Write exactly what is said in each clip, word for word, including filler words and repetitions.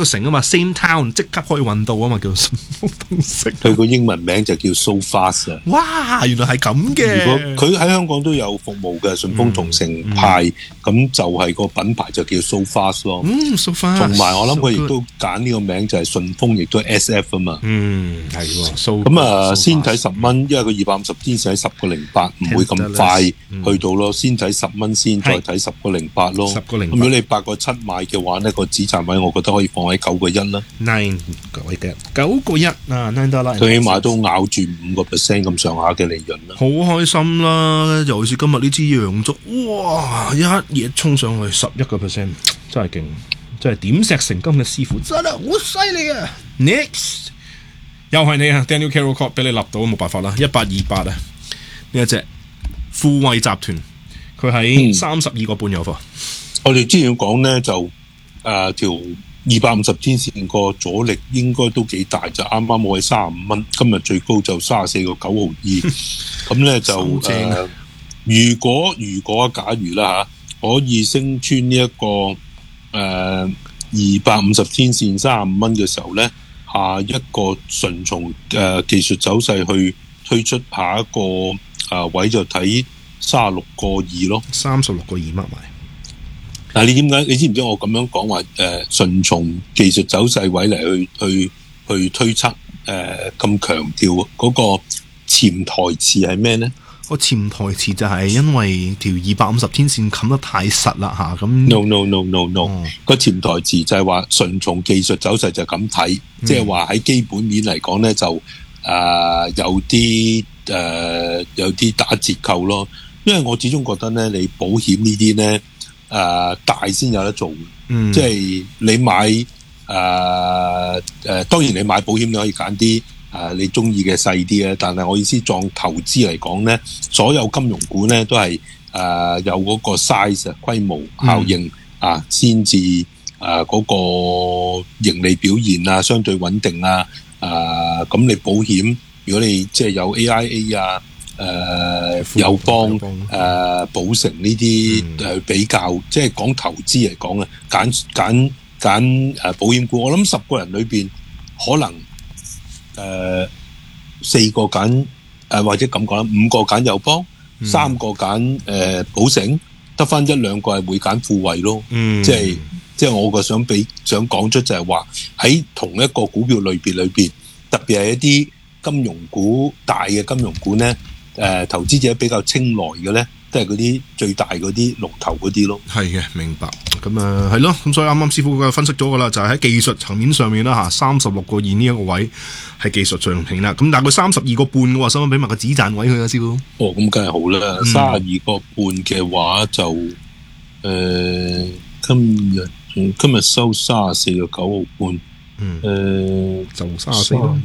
個城啊嘛 ，same town 即刻可以運到啊嘛，叫順豐通識。 佢個英文名就叫 So Fast 啊！ 哇，原來係咁嘅。 如果佢喺香港都有服務嘅，順豐同城派，咁、嗯嗯、就係個品牌就叫 So Fast 咯。 嗯 ，So Fast。 同埋我諗佢亦都揀呢個名就係順豐，亦都 S F 啊嘛。 嗯，係喎。 咁啊，先睇十蚊，因為佢二百五十天線喺十個零八，唔會咁快去到咯。先睇十蚊先，再睇十個零八咯。十個零八。咁如果你八個七買嘅話呢，個止賺位我覺得可以放喺九個一啦。 nine 九個一，九個一啊 ，nine dollar。 佢起碼都咬住五個 percent 咁上下嘅利潤啦。 好開心啦！尤其是今日呢支陽燭，哇！一嘢衝上去十一個 percent，真係勁，真係點石成金嘅師傅，真係好犀利啊 ！Next 又係你啊 ，Daniel Carroll Call 俾你立到冇辦法啦，一八二八啊！呢一隻富衛集團，佢喺三十二個半有貨。 我哋之前講咧就誒、呃、條二百五十天線個阻力應該都幾大，就啱啱我喺三十五蚊，今日最高就三十四個九毫二，咁咧就誒、呃，如果如果假如啦嚇，可以升穿呢、這、一個誒二百五十天線三十五蚊嘅時候咧，下一個順從誒技術走勢去推出下一個誒、呃、位就睇三十六個二咯， 三十六個二乜埋。 嗱，你點解？你知唔知我咁樣講話？誒、呃，順從技術走勢位嚟去去去推測誒，咁強調嗰個潛台詞係咩咧？ 個潛台詞就係因為條二百五十天線冚得太實啦嚇，咁 no no no no no，個、哦、潛台詞就係話順從技術走勢就咁睇，即係話喺基本面嚟講咧就誒、呃、有啲誒、呃、有啲打折扣咯。因為我始終覺得咧，你保險呢啲咧。誒、呃、大先有得做，嗯、即係你買誒誒、呃呃，當然你買保險你可以揀啲誒你中意嘅細啲咧，但係我意思當投資嚟講咧，所有金融股咧都係誒、呃、有嗰個 size 規模效應、嗯、啊，先至誒嗰個盈利表現啊，相對穩定啊，誒、呃、咁你保險如果你即係有 A I A 啊。誒、呃、友邦誒保誠呢啲誒比較，嗯、即係講投資嚟講啊，揀揀揀誒保險股，我諗十個人裏邊可能誒、呃、四個揀誒、呃、或者咁講啦，五個揀友邦，嗯、三個揀誒、呃、保誠，得翻一兩個係會揀富衛咯。嗯、即係即係我個想俾想講出就係話喺同一個股票類別裏邊，特別係一啲金融股大嘅金融股咧。誒、呃，投資者比較青睞嘅咧，都係嗰啲最大嗰啲龍頭嗰啲咯。係嘅，明白。咁啊，係咯。咁所以啱啱師傅嘅分析咗噶啦，就係、是、喺技術層面上面啦吓，三十六個二呢一個位係技術上平啦。咁但係佢三十二個半嘅話，使唔使俾埋個止賺位佢啊，師傅？哦，咁梗係好啦。三十二個半嘅話就誒、呃，今日今日收三十四個九毫半。嗯。誒、呃，就三十四咯。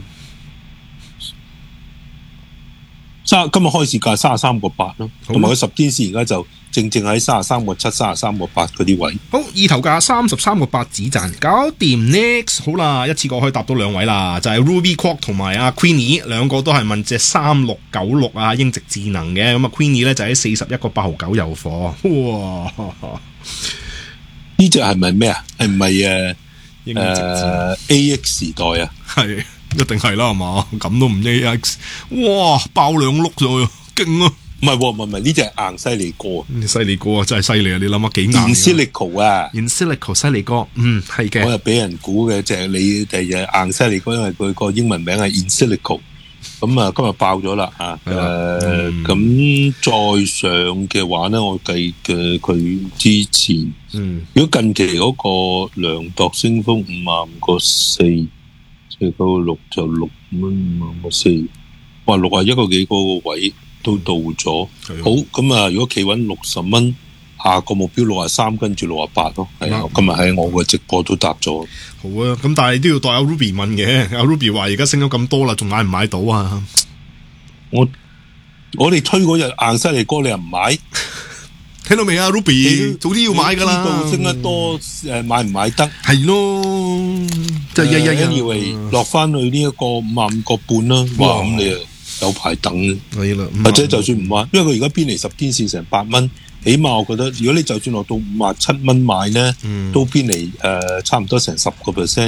今日開市價三十三個八咯，同埋佢十天線而家就正正喺三十三個七、三十三個八嗰啲位。好，二頭價三十三個八止賺，搞掂 next 好啦，一次過可以搭到兩位啦，就係、是、Ruby Kwok 同埋阿 Queenie 兩個都係問隻三六九六啊英直智能嘅，咁啊 Queenie 咧就喺四十一個八毫九有貨。哇！呢隻係咪咩啊？係唔係誒誒 A X 時代啊？係。一定係啦，係嘛？咁都唔 A X， 哇！爆兩碌咗，勁啊！唔係喎，唔係唔係呢隻硬犀利哥，犀利哥啊，真係犀利啊！你諗下幾硬 ？In Silico 啊 ，In Silico 犀利哥，嗯，係嘅。我又俾人估嘅，就係你第日硬犀利哥，因為佢個英文名係 In Silico。咁啊，今日爆咗啦啊！誒，咁、嗯、再上嘅話咧，我計嘅佢之前，嗯，如果近期嗰個量度升幅五啊五個四。最高六就六蚊五四，哇六啊一個幾嗰個位都到咗，好咁啊！如果企穩六十蚊，下個目標六啊三，跟住六啊八咯。係啊，今日喺我個直播都答咗。好啊，咁但係都要代阿 Ruby 問嘅，阿 Ruby 話而家升咗咁多啦，仲買唔買到啊？我我哋推嗰日硬犀利哥，你又唔買？聽到未啊 ，Ruby？ 早啲要買噶啦，知道升得多誒，買唔買得？係咯，即係一一一以為落翻去呢一個五啊五個半啦，哇！咁你啊有排等係啦，或者就算唔買，因為佢而家偏離十天線成八蚊，起碼我覺得，如果你就算落到五啊七蚊買咧，嗯、都偏離誒、呃、差唔多成十個 percent。